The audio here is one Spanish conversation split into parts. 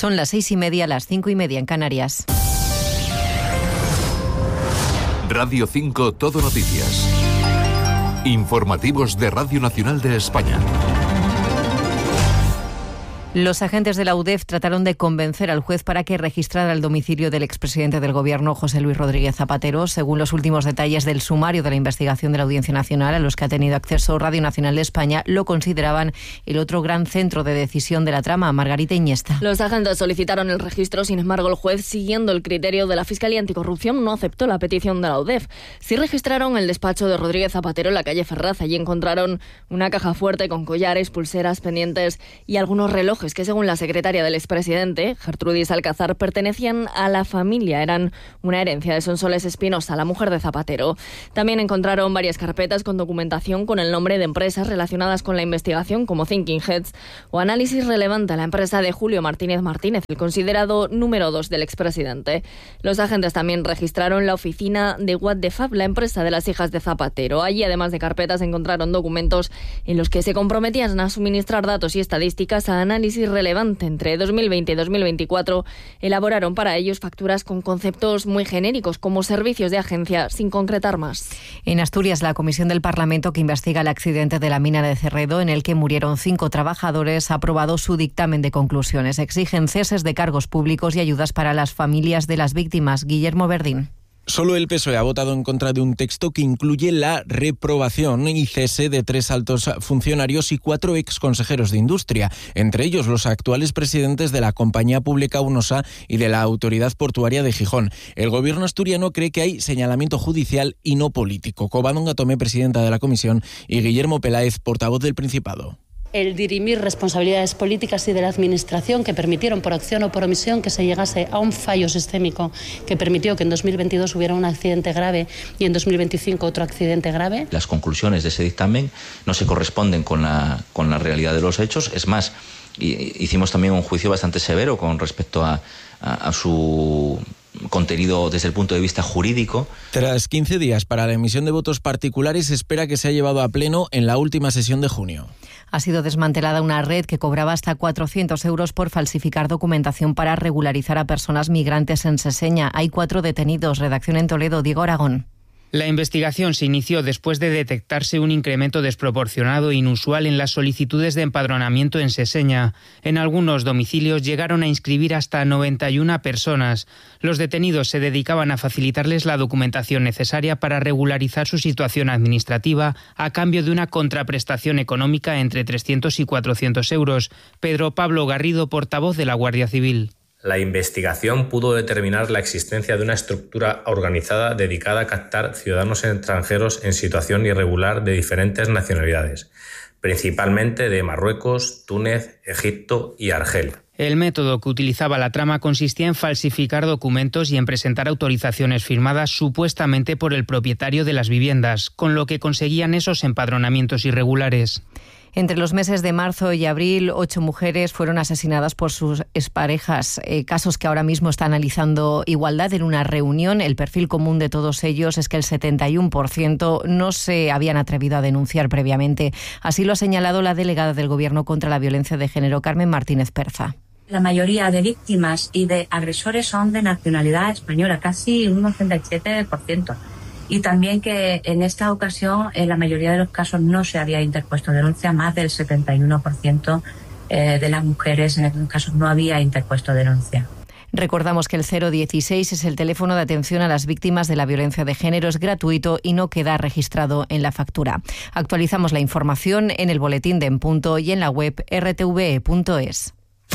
Son las 6:30, las 5:30 en Canarias. Radio 5 Todo Noticias. Informativos de Radio Nacional de España. Los agentes de la UDEF trataron de convencer al juez para que registrara el domicilio del expresidente del Gobierno, José Luis Rodríguez Zapatero. Según los últimos detalles del sumario de la investigación de la Audiencia Nacional, a los que ha tenido acceso Radio Nacional de España, lo consideraban el otro gran centro de decisión de la trama. Margarita Iniesta. Los agentes solicitaron el registro, sin embargo, el juez, siguiendo el criterio de la Fiscalía Anticorrupción, no aceptó la petición de la UDEF. Sí registraron el despacho de Rodríguez Zapatero en la calle Ferraz. Allí encontraron una caja fuerte con collares, pulseras, pendientes y algunos relojes que, según la secretaria del expresidente, Gertrudis Alcázar, pertenecían a la familia. Eran una herencia de Sonsoles Espinosa, la mujer de Zapatero. También encontraron varias carpetas con documentación con el nombre de empresas relacionadas con la investigación, como Thinking Heads o Análisis Relevante, la empresa de Julio Martínez Martínez, el considerado número 2 del expresidente. Los agentes también registraron la oficina de What the Fab, la empresa de las hijas de Zapatero. Allí, además de carpetas, encontraron documentos en los que se comprometían a suministrar datos y estadísticas a Análisis Relevante. Entre 2020 y 2024 elaboraron para ellos facturas con conceptos muy genéricos como servicios de agencia, sin concretar más. En Asturias, la comisión del Parlamento que investiga el accidente de la mina de Cerredo, en el que murieron 5 trabajadores, ha aprobado su dictamen de conclusiones. Exigen ceses de cargos públicos y ayudas para las familias de las víctimas. Guillermo Verdín. Solo el PSOE ha votado en contra de un texto que incluye la reprobación y cese de 3 altos funcionarios y 4 exconsejeros de Industria, entre ellos los actuales presidentes de la compañía pública UNOSA y de la Autoridad Portuaria de Gijón. El gobierno asturiano cree que hay señalamiento judicial y no político. Covadonga Tomé, presidenta de la comisión, y Guillermo Peláez, portavoz del Principado. El dirimir responsabilidades políticas y de la Administración que permitieron por acción o por omisión que se llegase a un fallo sistémico que permitió que en 2022 hubiera un accidente grave y en 2025 otro accidente grave. Las conclusiones de ese dictamen no se corresponden con la realidad de los hechos. Es más, hicimos también un juicio bastante severo con respecto a su contenido desde el punto de vista jurídico. Tras 15 días para la emisión de votos particulares, se espera que sea llevado a pleno en la última sesión de junio. Ha sido desmantelada una red que cobraba hasta 400 euros por falsificar documentación para regularizar a personas migrantes en Seseña. Hay 4 detenidos. Redacción en Toledo, Diego Aragón. La investigación se inició después de detectarse un incremento desproporcionado e inusual en las solicitudes de empadronamiento en Seseña. En algunos domicilios llegaron a inscribir hasta 91 personas. Los detenidos se dedicaban a facilitarles la documentación necesaria para regularizar su situación administrativa a cambio de una contraprestación económica entre 300 y 400 euros. Pedro Pablo Garrido, portavoz de la Guardia Civil. La investigación pudo determinar la existencia de una estructura organizada dedicada a captar ciudadanos extranjeros en situación irregular de diferentes nacionalidades, principalmente de Marruecos, Túnez, Egipto y Argelia. El método que utilizaba la trama consistía en falsificar documentos y en presentar autorizaciones firmadas supuestamente por el propietario de las viviendas, con lo que conseguían esos empadronamientos irregulares. Entre los meses de marzo y abril, 8 mujeres fueron asesinadas por sus exparejas. Casos que ahora mismo está analizando Igualdad en una reunión. El perfil común de todos ellos es que el 71% no se habían atrevido a denunciar previamente. Así lo ha señalado la delegada del Gobierno contra la Violencia de Género, Carmen Martínez Perza. La mayoría de víctimas y de agresores son de nacionalidad española, casi un 87%. Y también que en esta ocasión en la mayoría de los casos no se había interpuesto denuncia, más del 71% de las mujeres en estos casos no había interpuesto denuncia. Recordamos que el 016 es el teléfono de atención a las víctimas de la violencia de género, es gratuito y no queda registrado en la factura. Actualizamos la información en el boletín de En Punto y en la web rtve.es.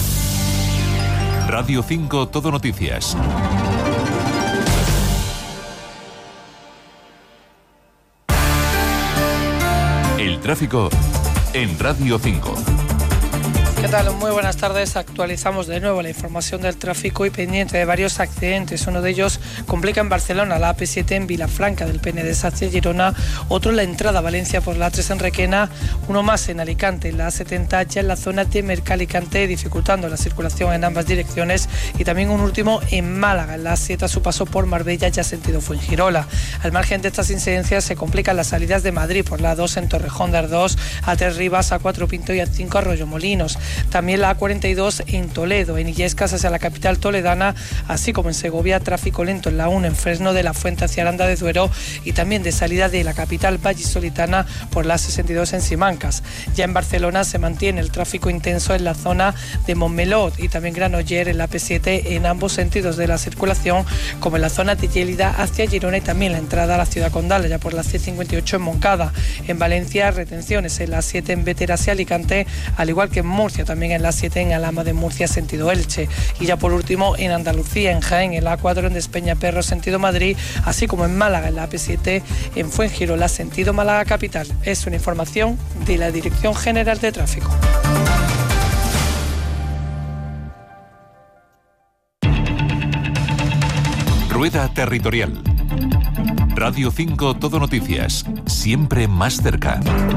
Radio 5 Todo Noticias. El tráfico en Radio 5. ¿Qué tal? Muy buenas tardes. Actualizamos de nuevo la información del tráfico y pendiente de varios accidentes. Uno de ellos complica en Barcelona, la AP7 en Vilafranca del Penedès hacia Girona. Otro en la entrada a Valencia por la A3 en Requena. Uno más en Alicante, la A70 ya en la zona de Mercalicante, dificultando la circulación en ambas direcciones. Y también un último en Málaga, en la A7 a su paso por Marbella ya sentido Fuengirola. Al margen de estas incidencias se complican las salidas de Madrid por la A2 en Torrejón de Ardoz, A3 Rivas, A4 Pinto y A5 Arroyomolinos. También la A42 en Toledo, en Illescas hacia la capital toledana, así como en Segovia, tráfico lento en la 1 en Fresno de la Fuente hacia Aranda de Duero y también de salida de la capital vallisoletana por la 62 en Simancas. Ya en Barcelona se mantiene el tráfico intenso en la zona de Montmeló y también Granollers en la P7 en ambos sentidos de la circulación, como en la zona de Lleida hacia Girona y también la entrada a la ciudad condal, ya por la C58 en Moncada. En Valencia, retenciones en la 7 en Bétera hacia Alicante, al igual que en Murcia, también en la 7 en Alhama de Murcia, sentido Elche. Y ya por último, en Andalucía, en Jaén, en la A4 en Despeñaperro, sentido Madrid, así como en Málaga, en la AP7, en Fuengirola, sentido Málaga capital. Es una información de la Dirección General de Tráfico. Rueda Territorial. Radio 5 Todo Noticias, siempre más cerca.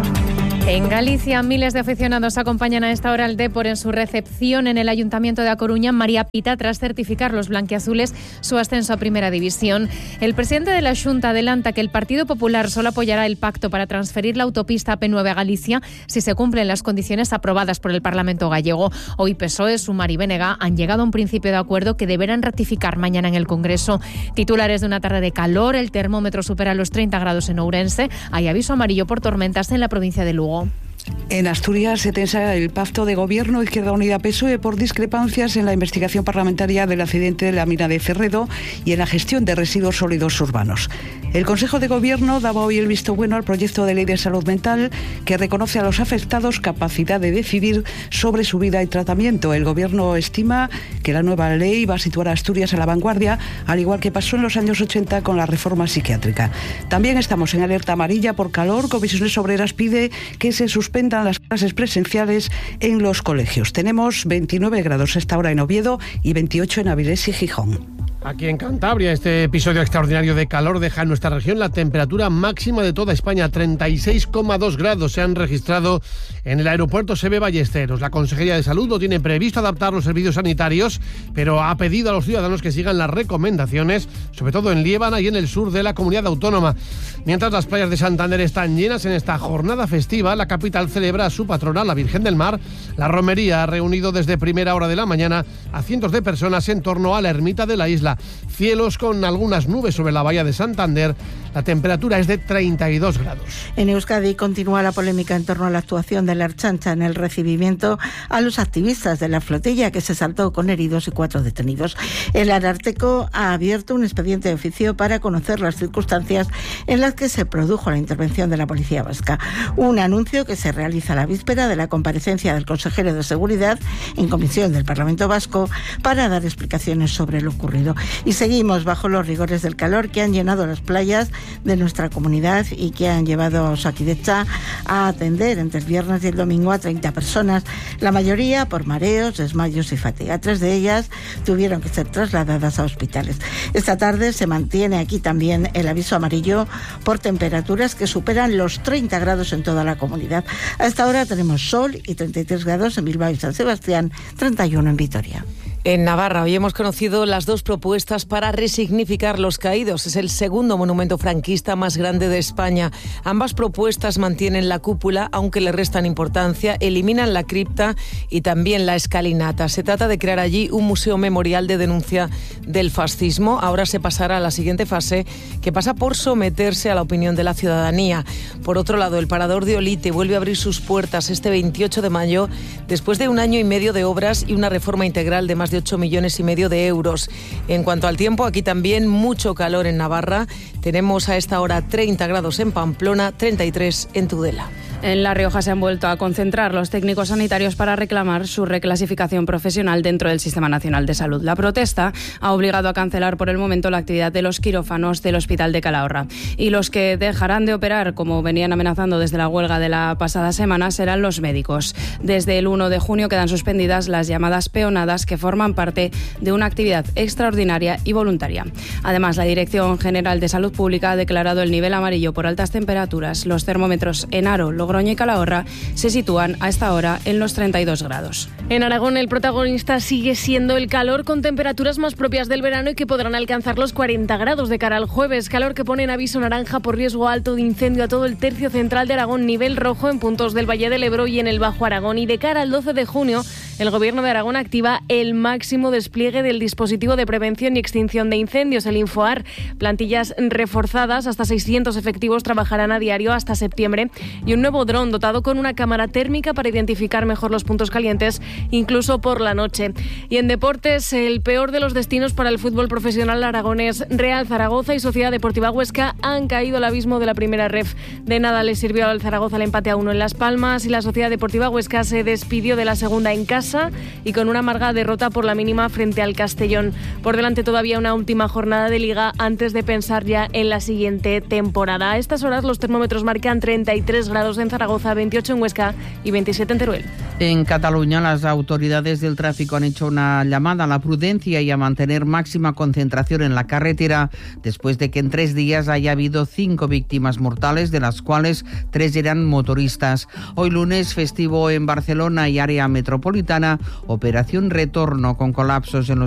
En Galicia, miles de aficionados acompañan a esta hora al Dépor en su recepción en el Ayuntamiento de A Coruña, María Pita, tras certificar los blanquiazules su ascenso a Primera División. El presidente de la Xunta adelanta que el Partido Popular solo apoyará el pacto para transferir la autopista AP9 a Galicia si se cumplen las condiciones aprobadas por el Parlamento gallego. Hoy PSOE, Sumar y BNG han llegado a un principio de acuerdo que deberán ratificar mañana en el Congreso. Titulares de una tarde de calor, el termómetro supera los 30 grados en Ourense. Hay aviso amarillo por tormentas en la provincia de Lugo. En Asturias se tensa el pacto de gobierno Izquierda Unida-PSOE por discrepancias en la investigación parlamentaria del accidente de la mina de Cerredo y en la gestión de residuos sólidos urbanos. El Consejo de Gobierno daba hoy el visto bueno al proyecto de ley de salud mental que reconoce a los afectados capacidad de decidir sobre su vida y tratamiento. El Gobierno estima que la nueva ley va a situar a Asturias a la vanguardia, al igual que pasó en los años 80 con la reforma psiquiátrica. También estamos en alerta amarilla por calor. Comisiones Obreras pide que se suspendan las clases presenciales en los colegios. Tenemos 29 grados a esta hora en Oviedo y 28 en Avilés y Gijón. Aquí en Cantabria, este episodio extraordinario de calor deja en nuestra región la temperatura máxima de toda España. 36,2 grados se han registrado en el aeropuerto SEBE Ballesteros. La Consejería de Salud no tiene previsto adaptar los servicios sanitarios, pero ha pedido a los ciudadanos que sigan las recomendaciones, sobre todo en Liébana y en el sur de la comunidad autónoma. Mientras las playas de Santander están llenas en esta jornada festiva, la capital celebra a su patrona, la Virgen del Mar. La romería ha reunido desde primera hora de la mañana a cientos de personas en torno a la ermita de la isla. Cielos con algunas nubes sobre la bahía de Santander. La temperatura es de 32 grados. En Euskadi continúa la polémica en torno a la actuación de la Ertzaintza en el recibimiento a los activistas de la flotilla, que se saltó con heridos y 4 detenidos. El Ararteko ha abierto un expediente de oficio para conocer las circunstancias en las que se produjo la intervención de la policía vasca. Un anuncio que se realiza a la víspera de la comparecencia del consejero de Seguridad en comisión del Parlamento Vasco para dar explicaciones sobre lo ocurrido. Y seguimos bajo los rigores del calor que han llenado las playas de nuestra comunidad y que han llevado a Osakidetza a atender entre el viernes y el domingo a 30 personas, la mayoría por mareos, desmayos y fatiga. 3 de ellas tuvieron que ser trasladadas a hospitales. Esta tarde se mantiene aquí también el aviso amarillo por temperaturas que superan los 30 grados en toda la comunidad. A esta hora tenemos sol y 33 grados en Bilbao y San Sebastián, 31 en Vitoria. En Navarra hoy hemos conocido las 2 propuestas para resignificar los caídos. Es el segundo monumento franquista más grande de España. Ambas propuestas mantienen la cúpula, aunque le restan importancia, eliminan la cripta y también la escalinata. Se trata de crear allí un museo memorial de denuncia del fascismo. Ahora se pasará a la siguiente fase, que pasa por someterse a la opinión de la ciudadanía. Por otro lado, el Parador de Olite vuelve a abrir sus puertas este 28 de mayo, después de 1 año y medio de obras y una reforma integral de más de 8,5 millones de euros. En cuanto al tiempo, aquí también mucho calor en Navarra. Tenemos a esta hora 30 grados en Pamplona, 33 en Tudela. En La Rioja se han vuelto a concentrar los técnicos sanitarios para reclamar su reclasificación profesional dentro del Sistema Nacional de Salud. La protesta ha obligado a cancelar por el momento la actividad de los quirófanos del Hospital de Calahorra. Y los que dejarán de operar, como venían amenazando desde la huelga de la pasada semana, serán los médicos. Desde el 1 de junio quedan suspendidas las llamadas peonadas, que forman parte de una actividad extraordinaria y voluntaria. Además, la Dirección General de Salud Pública ha declarado el nivel amarillo por altas temperaturas. Los termómetros en Haro, Logroño y Calahorra se sitúan a esta hora en los 32 grados. En Aragón el protagonista sigue siendo el calor, con temperaturas más propias del verano y que podrán alcanzar los 40 grados de cara al jueves. Calor que pone en aviso naranja por riesgo alto de incendio a todo el tercio central de Aragón, nivel rojo en puntos del Valle del Ebro y en el Bajo Aragón. Y de cara al 12 de junio, el Gobierno de Aragón activa el máximo despliegue del dispositivo de prevención y extinción de incendios, el Infoar. Plantillas reforzadas, hasta 600 efectivos trabajarán a diario hasta septiembre, y un nuevo dron dotado con una cámara térmica para identificar mejor los puntos calientes, incluso por la noche. Y en deportes, el peor de los destinos para el fútbol profesional aragonés. Real Zaragoza y Sociedad Deportiva Huesca han caído al abismo de la primera ref. De nada le sirvió al Zaragoza el empate a 1 en Las Palmas, y la Sociedad Deportiva Huesca se despidió de la segunda en casa y con una amarga derrota por la mínima frente al Castellón. Por delante todavía una última jornada de Liga antes de pensar ya en la siguiente temporada. A estas horas los termómetros marcan 33 grados en Zaragoza, 28 en Huesca y 27 en Teruel. En Cataluña, las autoridades del tráfico han hecho una llamada a la prudencia y a mantener máxima concentración en la carretera después de que en 3 días haya habido 5 víctimas mortales, de las cuales 3 eran motoristas. Hoy lunes, festivo en Barcelona y área metropolitana, operación retorno con colapsos en los